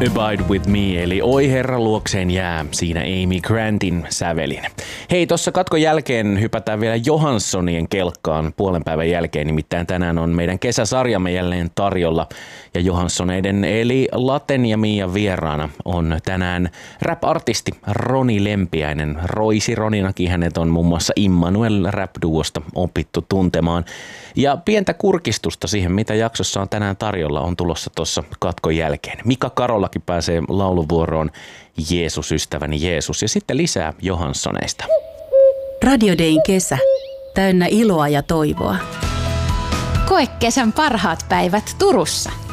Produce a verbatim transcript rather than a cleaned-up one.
Abide with me, eli Oi Herra luokseen jää, siinä Amy Grantin sävelin. Hei, tuossa katkon jälkeen hypätään vielä Johanssonien kelkkaan puolen päivän jälkeen, nimittäin tänään on meidän kesäsarjamme jälleen tarjolla. Ja Johanssoneiden eli Laten ja Mian vieraana on tänään rap-artisti Roni Lempiäinen. Roisi Roninakin hänet on muun muassa Immanuel Rap-duosta opittu tuntemaan. Ja pientä kurkistusta siihen, mitä jaksossa on tänään tarjolla, on tulossa tuossa katkon jälkeen. Mika Karolakin pääsee lauluvuoroon Jeesus, ystäväni Jeesus, ja sitten lisää Johanssoneista. Radio Dayn kesä, täynnä iloa ja toivoa. Koe kesän parhaat päivät Turussa.